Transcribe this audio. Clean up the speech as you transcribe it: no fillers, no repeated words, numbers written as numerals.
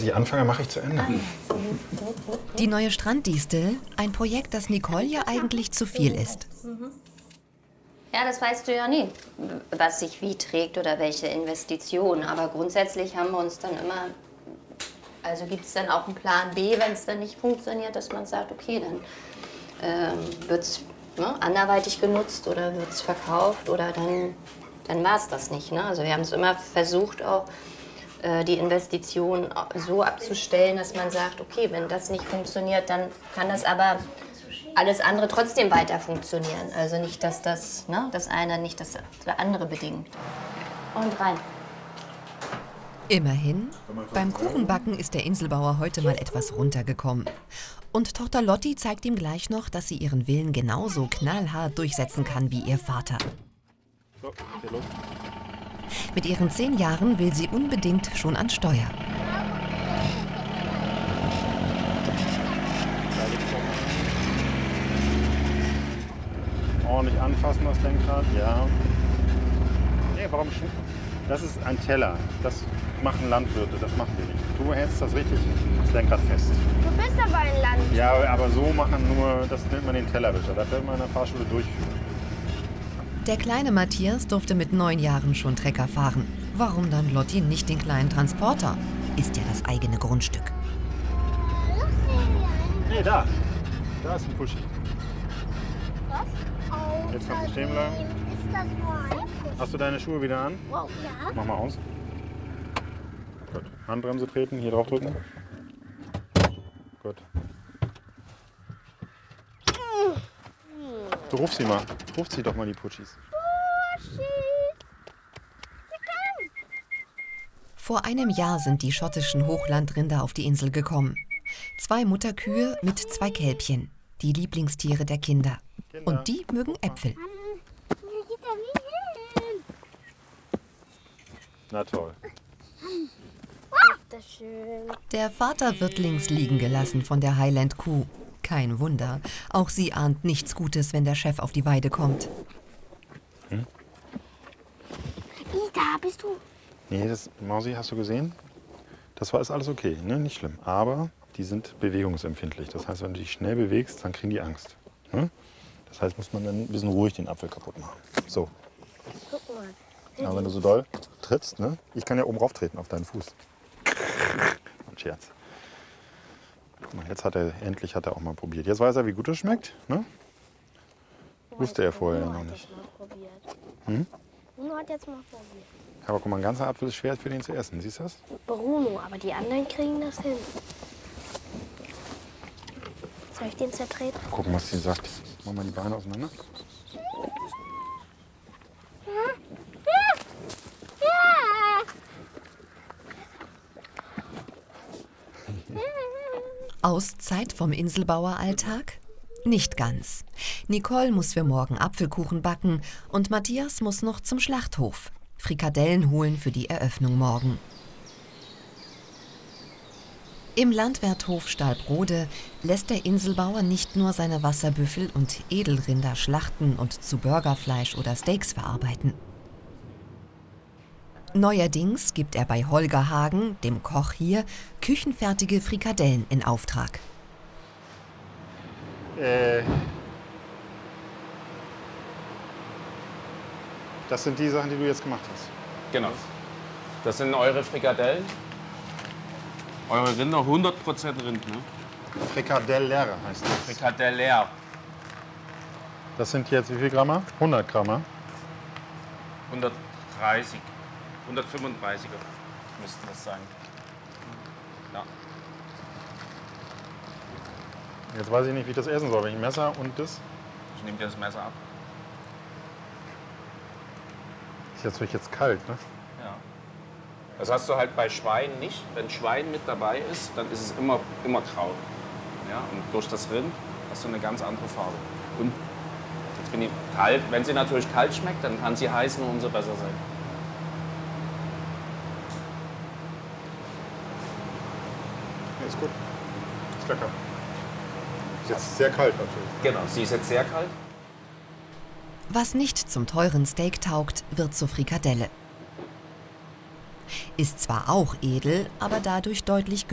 ich anfange, mache ich zu Ende. Die neue Stranddistel, ein Projekt, das Nicole ja eigentlich zu viel ist. Ja, das weißt du ja nie, was sich wie trägt oder welche Investitionen. Aber grundsätzlich haben wir uns dann immer, also gibt es dann auch einen Plan B, wenn es dann nicht funktioniert, dass man sagt, okay, dann wird es anderweitig genutzt oder wird es verkauft oder dann war es das nicht. Ne? Also wir haben es immer versucht, auch die Investition so abzustellen, dass man sagt, okay, wenn das nicht funktioniert, dann kann das aber alles andere trotzdem weiter funktionieren. Also nicht, dass das eine nicht das andere bedingt. Und rein. Immerhin, beim Kuchenbacken ist der Inselbauer heute mal etwas runtergekommen. Und Tochter Lotti zeigt ihm gleich noch, dass sie ihren Willen genauso knallhart durchsetzen kann wie ihr Vater. So, geht los. Mit ihren 10 Jahren will sie unbedingt schon an Steuer. Ordentlich anfassen das Lenkrad, ja. Nee, warum? Das ist ein Teller. Das machen Landwirte, das machen wir nicht. Du hältst das richtig, das Lenkrad fest. Du bist aber ein Land. Ja, aber so machen nur, das nennt man den Tellerwischer. Das wird man in der Fahrschule durchführen. Der kleine Matthias durfte mit 9 Jahren schon Trecker fahren. Warum dann Lotti nicht den kleinen Transporter? Ist ja das eigene Grundstück. Nee, da. Da ist ein Puschi. Was? Oh, Jetzt kannst du stehen bleiben. Ist das so ein? Hast du deine Schuhe wieder an? Wow, ja. Mach mal aus. Gut. Handbremse treten, hier drauf drücken. Gut. Du rufst sie mal. Ruf sie doch mal, die Putschis. Vor einem Jahr sind die schottischen Hochlandrinder auf die Insel gekommen. 2 Mutterkühe mit 2 Kälbchen, die Lieblingstiere der Kinder. Und die mögen Äpfel. Na toll. Das ist schön. Der Vater wird links liegen gelassen von der Highland-Kuh. Kein Wunder, auch sie ahnt nichts Gutes, wenn der Chef auf die Weide kommt. Da bist du. Nee, das, Mausi, hast du gesehen? Das war ist alles okay, ne? Nicht schlimm. Aber die sind bewegungsempfindlich. Das heißt, wenn du dich schnell bewegst, dann kriegen die Angst. Ne? Das heißt, muss man dann ein bisschen ruhig den Apfel kaputt machen. So. Guck mal. Aber wenn du so doll trittst, ne? Ich kann ja oben rauf treten auf deinen Fuß. Ein Scherz. Guck mal, jetzt endlich hat er auch mal probiert. Jetzt weiß er, wie gut es schmeckt. Ne? Wusste er vorher noch nicht. Bruno hat jetzt mal probiert. Aber guck mal, ein ganzer Apfel ist schwer für den zu essen. Siehst du das? Bruno, aber die anderen kriegen das hin. Soll ich den zertreten? Gucken, was sie sagt. Mach mal die Beine auseinander. Auszeit vom Inselbaueralltag? Nicht ganz. Nicole muss für morgen Apfelkuchen backen und Matthias muss noch zum Schlachthof. Frikadellen holen für die Eröffnung morgen. Im Landwirthof Stahlbrode lässt der Inselbauer nicht nur seine Wasserbüffel und Edelrinder schlachten und zu Burgerfleisch oder Steaks verarbeiten. Neuerdings gibt er bei Holger Hagen, dem Koch hier, küchenfertige Frikadellen in Auftrag. Das sind die Sachen, die du jetzt gemacht hast. Genau. Das sind eure Frikadellen. Eure Rinder, 100% Rind, ne? Frikadeller heißt das. Frikadeller. Das sind jetzt wie viel Gramm? 100 Gramm. 130. 135er müssten das sein. Ja. Jetzt weiß ich nicht, wie ich das essen soll. Welches Messer und das? Ich nehme dir das Messer ab. Ist jetzt kalt, ne? Ja. Das hast du halt bei Schwein nicht. Wenn Schwein mit dabei ist, dann ist es immer grau. Ja? Und durch das Rind hast du eine ganz andere Farbe. Und jetzt bin ich kalt. Wenn sie natürlich kalt schmeckt, dann kann sie heiß nur umso besser sein. Ja, ist gut. Ist lecker. Ist jetzt sehr kalt natürlich. Genau, sie ist jetzt sehr kalt. Was nicht zum teuren Steak taugt, wird zur Frikadelle. Ist zwar auch edel, aber dadurch deutlich günstiger.